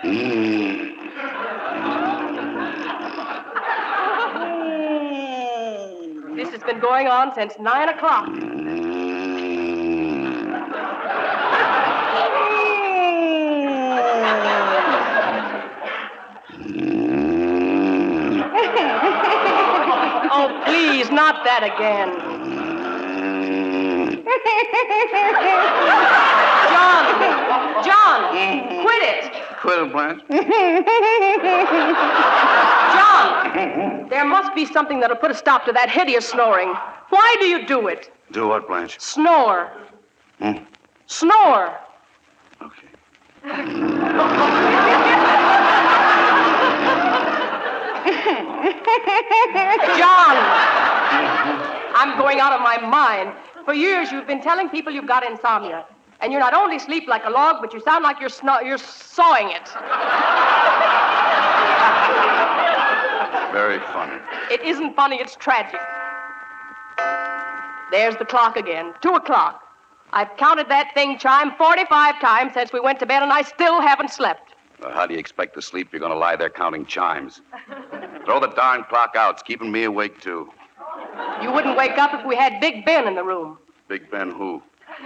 This has been going on since 9 o'clock. Oh, please, not that again. John, quit it. Quit it, Blanche. John, there must be something that'll put a stop to that hideous snoring. Why do you do it? Do what, Blanche? Snore. Snore. Okay. John, I'm going out of my mind. For years, you've been telling people you've got insomnia. And you not only sleep like a log, but you sound like you're sawing it. Very funny. It isn't funny, it's tragic. There's the clock again, 2 o'clock. I've counted that thing chime 45 times since we went to bed, and I still haven't slept. Well, how do you expect to sleep if you're going to lie there counting chimes? Throw the darn clock out. It's keeping me awake, too. You wouldn't wake up if we had Big Ben in the room. Big Ben who?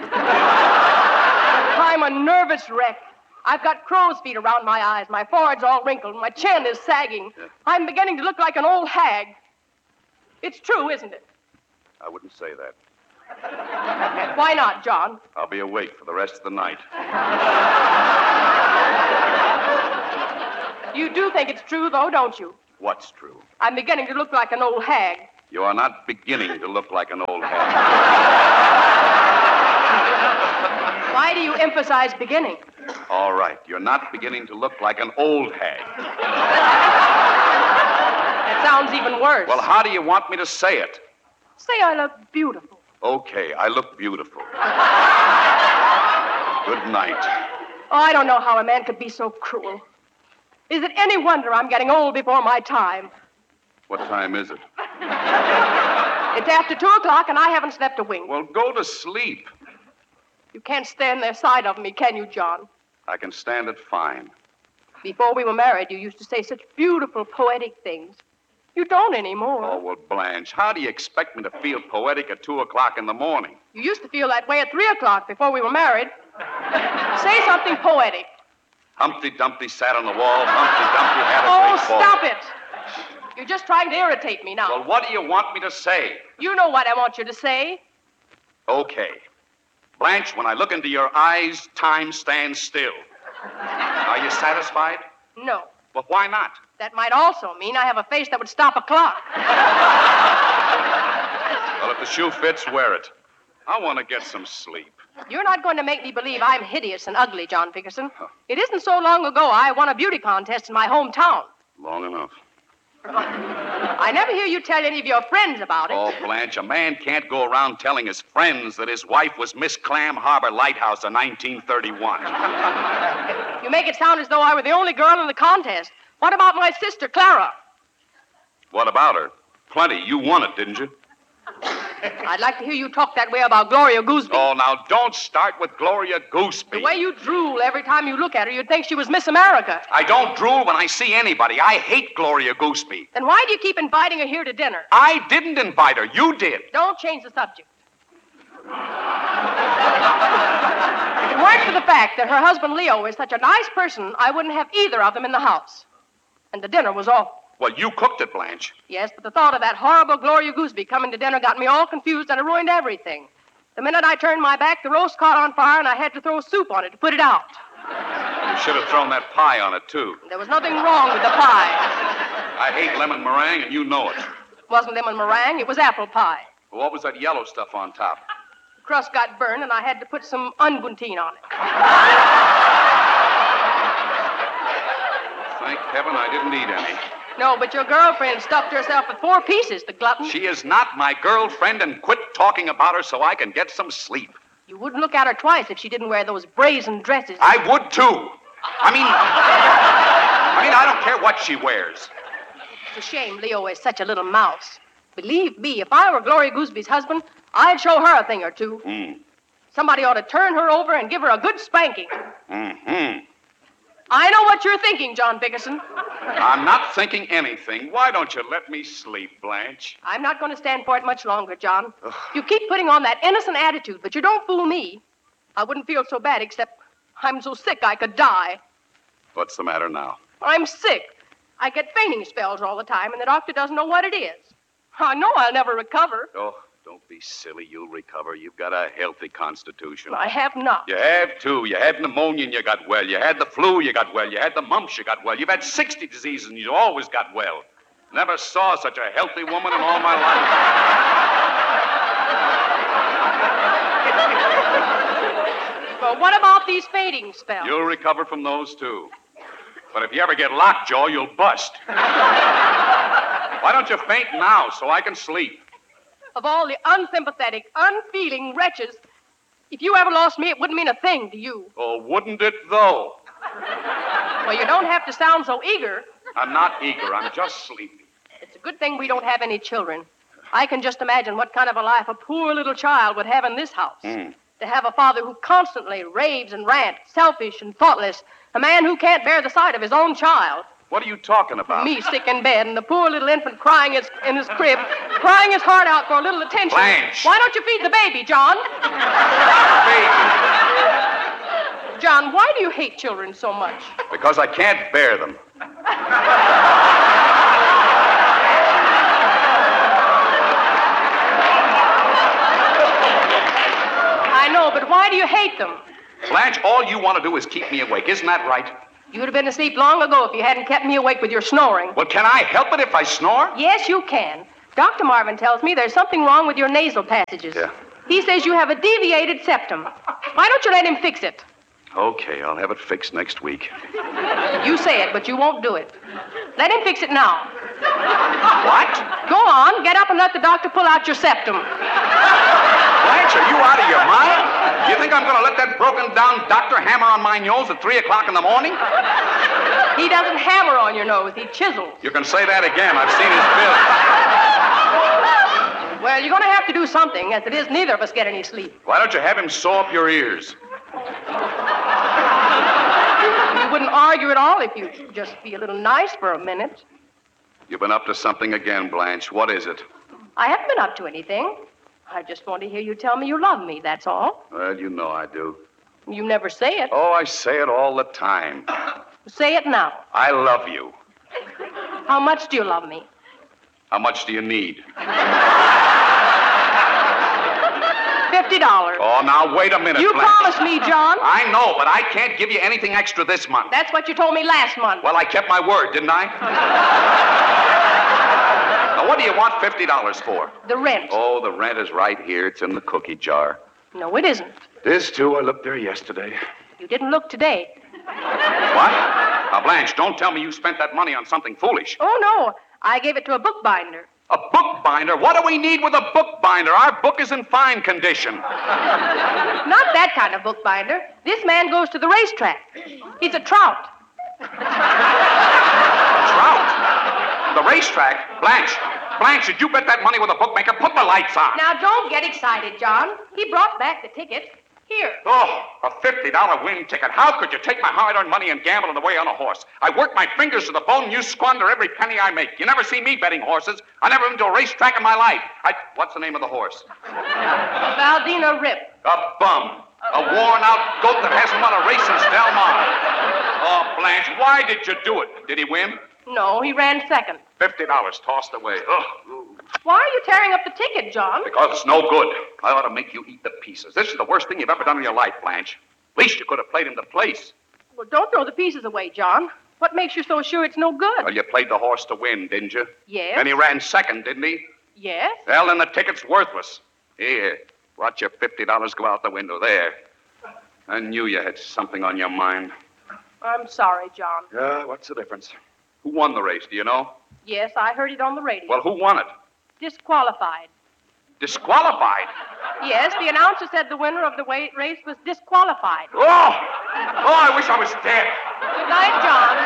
I'm a nervous wreck. I've got crow's feet around my eyes. My forehead's all wrinkled. My chin is sagging. Yeah. I'm beginning to look like an old hag. It's true, isn't it? I wouldn't say that. Why not, John? I'll be awake for the rest of the night. You do think it's true, though, don't you? What's true? I'm beginning to look like an old hag. You are not beginning to look like an old hag. Why do you emphasize beginning? All right. You're not beginning to look like an old hag. That sounds even worse. Well, how do you want me to say it? Say I look beautiful. Okay, I look beautiful. Good night. Oh, I don't know how a man could be so cruel. Is it any wonder I'm getting old before my time? What time is it? It's after 2 o'clock, and I haven't slept a wink. Well, go to sleep. You can't stand their side of me, can you, John? I can stand it fine. Before we were married, you used to say such beautiful, poetic things. You don't anymore. Oh, well, Blanche, how do you expect me to feel poetic at 2 o'clock in the morning? You used to feel that way at 3 o'clock before we were married. Say something poetic. Humpty Dumpty sat on the wall. Humpty Dumpty had a Oh, great fall. stop it. You're just trying to irritate me now. Well, what do you want me to say? You know what I want you to say. Okay. Blanche, when I look into your eyes, time stands still. Are you satisfied? No. Well, why not? That might also mean I have a face that would stop a clock. Well, if the shoe fits, wear it. I want to get some sleep. You're not going to make me believe I'm hideous and ugly, John Bickerson. It isn't so long ago I won a beauty contest in my hometown. Long enough. I never hear you tell any of your friends about it. Oh, Blanche, a man can't go around telling his friends that his wife was Miss Clam Harbor Lighthouse in 1931. You make it sound as though I were the only girl in the contest. What about my sister, Clara? What about her? Plenty. You won it, didn't you? I'd like to hear you talk that way about Gloria Gooseby. Oh, now, don't start with Gloria Gooseby. The way you drool every time you look at her, you'd think she was Miss America. I don't drool when I see anybody. I hate Gloria Gooseby. Then why do you keep inviting her here to dinner? I didn't invite her. You did. Don't change the subject. If it weren't for the fact that her husband, Leo, is such a nice person, I wouldn't have either of them in the house. And the dinner was awful. Well, you cooked it, Blanche. Yes, but the thought of that horrible Gloria Gooseby coming to dinner got me all confused and it ruined everything. The minute I turned my back, the roast caught on fire and I had to throw soup on it to put it out. You should have thrown that pie on it, too. There was nothing wrong with the pie. I hate lemon meringue, and you know it. It wasn't lemon meringue, it was apple pie. Well, what was that yellow stuff on top? The crust got burned and I had to put some unguentine on it. Thank heaven I didn't eat any. No, but your girlfriend stuffed herself with 4 pieces, the glutton. She is not my girlfriend, and quit talking about her so I can get some sleep. You wouldn't look at her twice if she didn't wear those brazen dresses. I would, too. I mean, I don't care what she wears. It's a shame Leo is such a little mouse. Believe me, if I were Gloria Gooseby's husband, I'd show her a thing or two. Mm. Somebody ought to turn her over and give her a good spanking. Mm-hmm. I know what you're thinking, John Bickerson. I'm not thinking anything. Why don't you let me sleep, Blanche? I'm not going to stand for it much longer, John. You keep putting on that innocent attitude, but you don't fool me. I wouldn't feel so bad, except I'm so sick I could die. What's the matter now? I'm sick. I get fainting spells all the time, and the doctor doesn't know what it is. I know I'll never recover. Oh, don't be silly. You'll recover. You've got a healthy constitution. I have not. You have, too. You had pneumonia and you got well. You had the flu, you got well. You had the mumps, you got well. You've had 60 diseases and you always got well. Never saw such a healthy woman in all my life. Well, what about these fainting spells? You'll recover from those, too. But if you ever get lockjaw, you'll bust. Why don't you faint now so I can sleep? Of all the unsympathetic, unfeeling wretches, if you ever lost me, it wouldn't mean a thing to you. Oh, wouldn't it, though? Well, you don't have to sound so eager. I'm not eager. I'm just sleepy. It's a good thing we don't have any children. I can just imagine what kind of a life a poor little child would have in this house. To have a father who constantly raves and rants, selfish and thoughtless, a man who can't bear the sight of his own child. What are you talking about? Me sick in bed and the poor little infant crying in his crib, crying his heart out for a little attention. Blanche! Why don't you feed the baby, John? Baby. John, why do you hate children so much? Because I can't bear them. I know, but why do you hate them? Blanche, all you want to do is keep me awake. Isn't that right? You would have been asleep long ago if you hadn't kept me awake with your snoring. Well, can I help it if I snore? Yes, you can. Dr. Marvin tells me there's something wrong with your nasal passages. Yeah. He says you have a deviated septum. Why don't you let him fix it? Okay, I'll have it fixed next week. You say it, but you won't do it. Let him fix it now. What? Go on, get up and let the doctor pull out your septum. Blanche, are you out of your mind? You think I'm going to let that broken-down doctor hammer on my nose at 3 o'clock in the morning? He doesn't hammer on your nose, he chisels. You can say that again. I've seen his bill. Well, you're going to have to do something, as it is neither of us get any sleep. Why don't you have him sew up your ears? You wouldn't argue at all if you'd just be a little nice for a minute. You've been up to something again, Blanche. What is it? I haven't been up to anything. I just want to hear you tell me you love me, that's all. Well, you know I do. You never say it. Oh, I say it all the time. Say it now. I love you. How much do you love me? How much do you need? $50. Oh, now, wait a minute, You Blanche. promised me, John. I know, but I can't give you anything extra this month. That's what you told me last month. Well, I kept my word, didn't I? Now, what do you want $50 for? The rent. Oh, the rent is right here. It's in the cookie jar. No, it isn't. This, too, I looked there yesterday. You didn't look today. What? Now, Blanche, don't tell me you spent that money on something foolish. Oh, no. I gave it to a bookbinder. A bookbinder? What do we need with a bookbinder? Our book is in fine condition. Not that kind of bookbinder. This man goes to the racetrack. He's a trout. Trout? The racetrack? Blanche, did you bet that money with a bookmaker? Put the lights on. Now, don't get excited, John. He brought back the ticket. Here. Oh, a $50 win ticket. How could you take my hard-earned money and gamble it away on a horse? I work my fingers to the bone and you squander every penny I make. You never see me betting horses. I never been to a racetrack in my life. What's the name of the horse? Valdina Rip. A bum. A worn-out goat that hasn't won a race since Del Mar. Oh, Blanche, why did you do it? Did he win? No, he ran second. $50 tossed away. Ugh. Why are you tearing up the ticket, John? Because it's no good. I ought to make you eat the pieces. This is the worst thing you've ever done in your life, Blanche. At least you could have played him to place. Well, don't throw the pieces away, John. What makes you so sure it's no good? Well, you played the horse to win, didn't you? Yes. And he ran second, didn't he? Yes. Well, then the ticket's worthless. Here, watch your $50 go out the window there. I knew you had something on your mind. I'm sorry, John. Yeah, what's the difference? Who won the race, do you know? Yes, I heard it on the radio. Well, who won it? Disqualified. Disqualified? Yes, the announcer said the winner of the race was disqualified. Oh, I wish I was dead. Good night, John.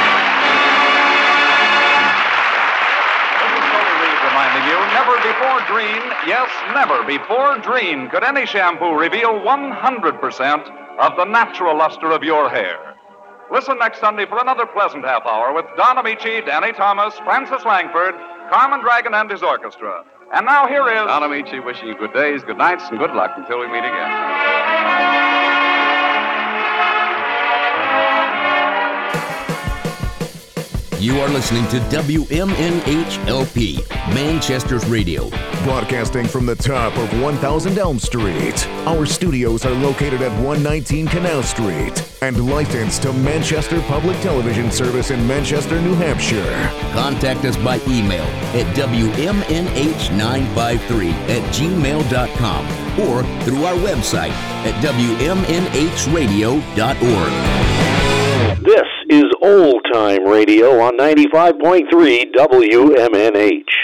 Reminding you, never before Drene, yes, never before Drene could any shampoo reveal 100% of the natural luster of your hair. Listen next Sunday for another pleasant half hour with Don Amici, Danny Thomas, Francis Langford, Carmen Dragon, and his orchestra. And now here is Don Amici wishing you good days, good nights, and good luck until we meet again. You are listening to WMNH-LP, Manchester's radio. Broadcasting from the top of 1000 Elm Street. Our studios are located at 119 Canal Street and licensed to Manchester Public Television Service in Manchester, New Hampshire. Contact us by email at WMNH953@gmail.com or through our website at WMNHradio.org. This is Old Time Radio on 95.3 WMNH.